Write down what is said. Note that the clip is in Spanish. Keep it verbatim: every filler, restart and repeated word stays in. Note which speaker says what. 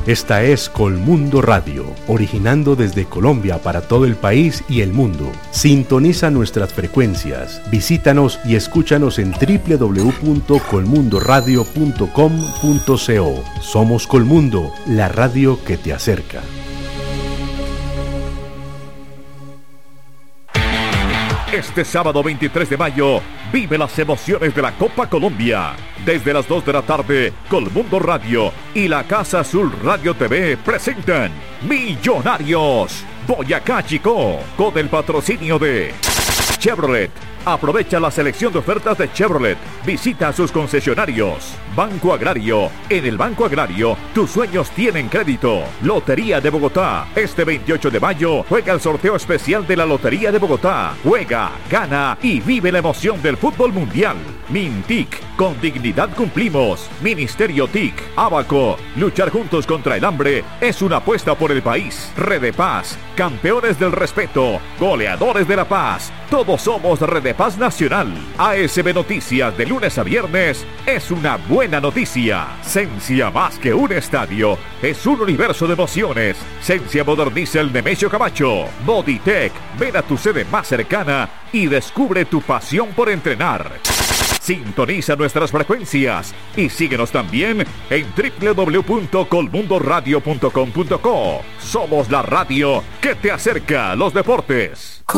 Speaker 1: Esta es Colmundo Radio, originando desde Colombia para todo el país y el mundo. Sintoniza nuestras frecuencias, visítanos y escúchanos en doble u doble u doble u punto colmundo radio punto com punto co. Somos Colmundo, la radio que te acerca.
Speaker 2: Este sábado veintitrés de mayo, vive las emociones de la Copa Colombia. Desde las dos de la tarde, Colmundo Radio y la Casa Azul Radio T V presentan Millonarios Boyacá Chicó, con el patrocinio de Chevrolet. Aprovecha la selección de ofertas de Chevrolet. Visita sus concesionarios. Banco Agrario. En el Banco Agrario, tus sueños tienen crédito. Lotería de Bogotá. Este veintiocho de mayo, juega el sorteo especial de la Lotería de Bogotá. Juega, gana y vive la emoción del fútbol mundial. Mintic. Con dignidad cumplimos. Ministerio T I C. Abaco. Luchar juntos contra el hambre es una apuesta por el país. Red Paz. Campeones del respeto. Goleadores de la paz. Todos somos Red Paz Nacional. A S B Noticias de lunes a viernes es una buena noticia. Sencia, más que un estadio, es un universo de emociones. Sencia moderniza el Nemesio Camacho. Bodytech, ven a tu sede más cercana y descubre tu pasión por entrenar. Sintoniza nuestras frecuencias y síguenos también en doble u doble u doble u punto colmundo radio punto com punto co. Somos la radio que te acerca a los deportes.